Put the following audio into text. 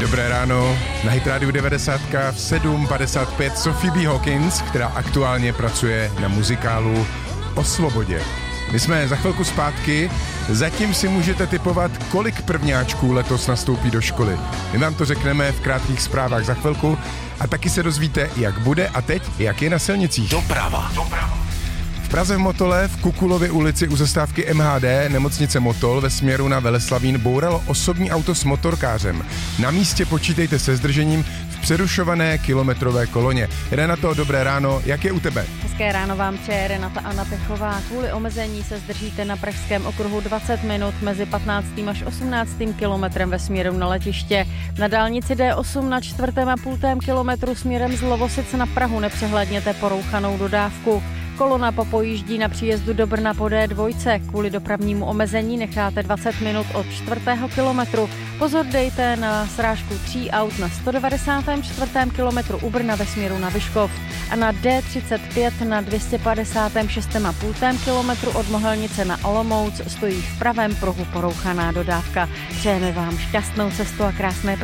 Dobré ráno, na Hit Radio 90 v 7:55 Sophie B. Hawkins, která aktuálně pracuje na muzikálu O svobodě. My jsme za chvilku zpátky, zatím si můžete tipovat, kolik prvňáčků letos nastoupí do školy. My vám to řekneme v krátkých zprávách za chvilku a taky se dozvíte, jak bude a teď, jak je na silnicích. Doprava. V Praze v Motole v Kukulově ulici u zastávky MHD nemocnice Motol ve směru na Veleslavín bouralo osobní auto s motorkářem. Na místě počítejte se zdržením v přerušované kilometrové koloně. Renato, dobré ráno, jak je u tebe? Hezké ráno vám přeje Renata Anna Pechová. Kvůli omezení se zdržíte na pražském okruhu 20 minut mezi 15. až 18. kilometrem ve směru na letiště. Na dálnici D8 na 4,5 kilometru směrem z Lovosic na Prahu nepřehledněte porouchanou dodávku. Kolona popojíždí na příjezdu do Brna po D2. Kvůli dopravnímu omezení necháte 20 minut od 4. kilometru. Pozor dejte na srážku 3 aut na 194. kilometru u Brna ve směru na Vyškov. A na D35 na 256,5. kilometru od Mohelnice na Olomouc stojí v pravém pruhu porouchaná dodávka. Přejeme vám šťastnou cestu a krásné